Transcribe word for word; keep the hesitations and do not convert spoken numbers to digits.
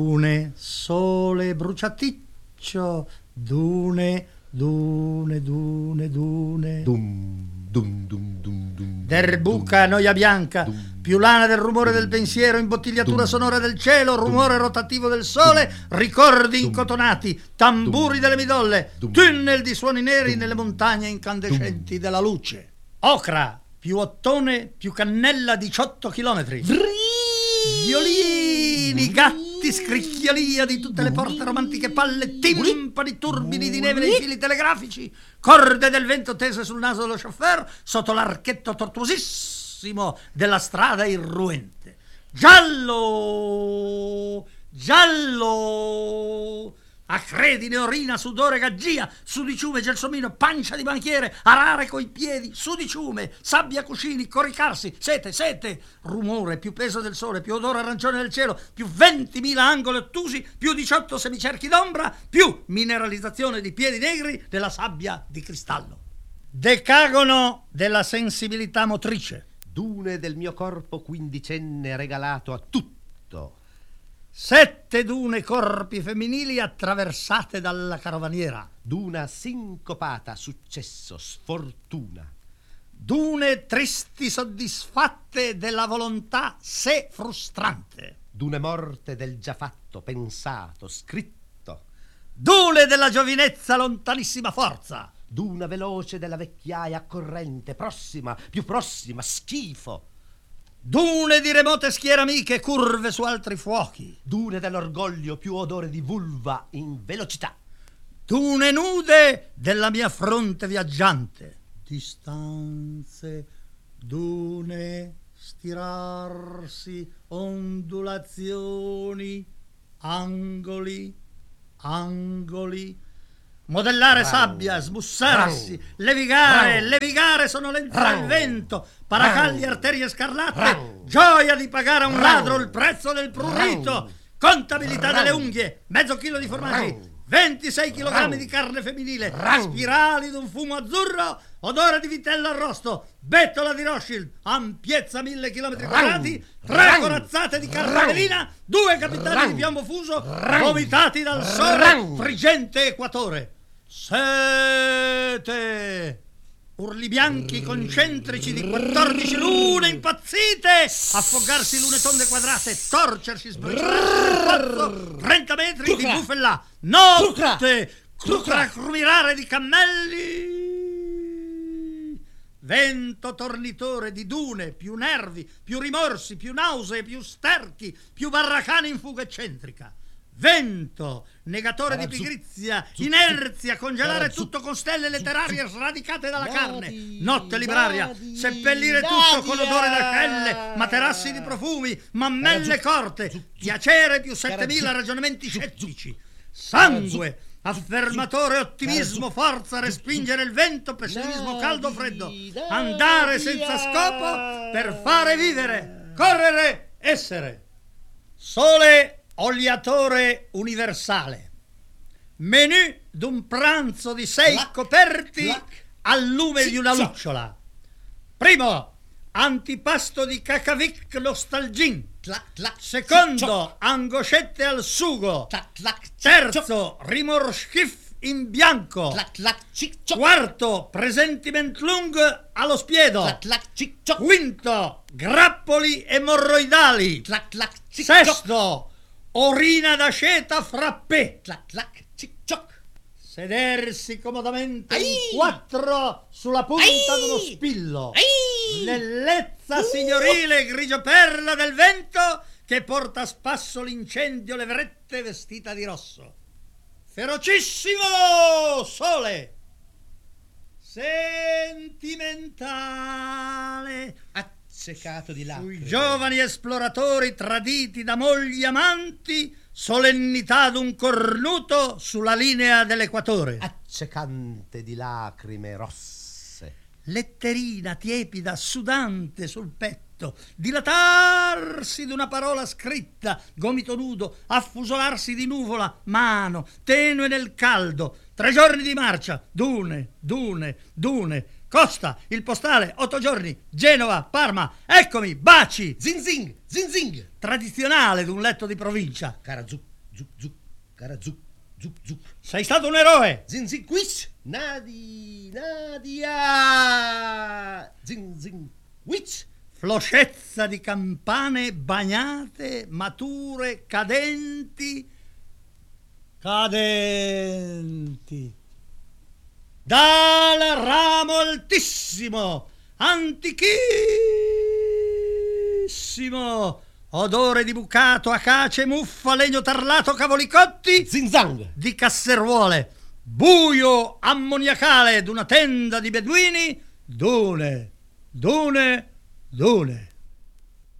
Dune, sole bruciaticcio, dune, dune, dune, dune. Dum, dum, dum, dum, dum. Derbuca, noia bianca, dum, più lana del rumore del pensiero, imbottigliatura dum, sonora del cielo, rumore dum, rotativo del sole, ricordi dum, incotonati, tamburi dum, delle midolle, dum, tunnel di suoni neri dum, nelle montagne incandescenti dum. della luce. Ocra, più ottone, più cannella, diciotto chilometri. Violini, gatti, scricchiolia di tutte le porte romantiche, palle, timpani, turbini di neve nei fili telegrafici, corde del vento tese sul naso dello chauffeur sotto l'archetto tortuosissimo della strada irruente. Giallo, giallo, acredine, orina, sudore, gaggia, sudiciume, gelsomino, pancia di banchiere, arare coi piedi, sudiciume, sabbia cuscini, coricarsi, sete, sete, rumore, più peso del sole, più odore arancione del cielo, più ventimila angoli ottusi, più diciotto semicerchi d'ombra, più mineralizzazione di piedi negri della sabbia di cristallo. Decagono della sensibilità motrice. Dune del mio corpo quindicenne regalato a tutto. Sette dune corpi femminili attraversate dalla carovaniera. D'una sincopata successo, sfortuna. Dune tristi soddisfatte della volontà sé frustrante. D'una morte del già fatto, pensato, scritto. Dune della giovinezza lontanissima forza. D'una veloce della vecchiaia corrente, prossima, più prossima, schifo. Dune di remote schiere amiche curve su altri fuochi. Dune dell'orgoglio, più odore di vulva in velocità. Dune nude della mia fronte viaggiante. Distanze, dune, stirarsi, ondulazioni, angoli, angoli. Modellare Bravo. sabbia, smussarsi, Bravo. levigare, Bravo. levigare sono lento Bravo. del vento, paracagli, Bravo. arterie scarlatte, Bravo. gioia di pagare a un Bravo. ladro il prezzo del prurito, Bravo. contabilità Bravo. delle unghie, mezzo chilo di formaggi, Bravo. ventisei chilogrammi Bravo. di carne femminile, Bravo. spirali d'un fumo azzurro, odore di vitello arrosto, bettola di Rothschild, ampiezza mille chilometri Bravo. quadrati, tre Bravo. corazzate di carne Bravo. velina, due capitali Bravo. di piombo fuso, Bravo. vomitati dal sole, Bravo. friggente equatore. Sete urli bianchi concentrici di quattordici lune impazzite, affogarsi lune tonde quadrate, torcersi, sbriciolare, trenta metri Trucra. di buffellà, notte, Trucra. crucramirare di cammelli, vento tornitore di dune, più nervi, più rimorsi, più nausee, più sterchi, più barracane in fuga eccentrica. Vento, negatore di pigrizia, inerzia, congelare tutto con stelle letterarie sradicate dalla carne. Notte libraria, seppellire tutto con odore d'ascelle, materassi di profumi, mammelle corte, piacere più settemila ragionamenti scettici. Sangue, affermatore, ottimismo, forza, respingere il vento, pessimismo caldo, freddo. Andare senza scopo per fare vivere, correre, essere. Sole oliatore universale. Menù d'un pranzo di sei Clac, coperti clac, al lume di una ciccio. lucciola. Primo, antipasto di cacavic nostalgin. Clac, clac, Secondo, ciccio. angoscette al sugo. Clac, clac, ciccio. Terzo, rimorschif in bianco. Clac, clac, ciccio. Quarto, presentiment lung allo spiedo. Clac, clac, ciccio. Quinto, grappoli emorroidali. Clac, clac, ciccio. Sesto, orina d'asceta frappè. Clac, clac, ciccio. Sedersi comodamente Ai! in quattro sulla punta Ai! dello spillo. Ai! Snellezza Uh! signorile grigio perla del vento che porta a spasso l'incendio levrette vestita di rosso. Ferocissimo sole sentimentale Accecato di lacrime. sui giovani esploratori traditi da mogli amanti, solennità d'un cornuto sulla linea dell'equatore. Accecante di lacrime rosse. Letterina tiepida, sudante sul petto, dilatarsi d'una parola scritta, gomito nudo, affusolarsi di nuvola, mano, tenue nel caldo, tre giorni di marcia, dune, dune, dune, Costa, il postale, otto giorni, Genova, Parma, eccomi, baci, Zin zing, zin zing. tradizionale d'un letto di provincia. Cara zucca. zuc, zuc, cara zuc, zuc, zuc. Sei stato un eroe! Zin, zin, quiz, nadi, nadia, zin, zin, quiz. Floscezza di campane bagnate, mature, cadenti, cadenti. Dal ramo altissimo, antichissimo, odore di bucato, acace, muffa, legno tarlato, cavoli cotti, Zinzang. di casseruole, buio ammoniacale d'una tenda di beduini, dune, dune, dune.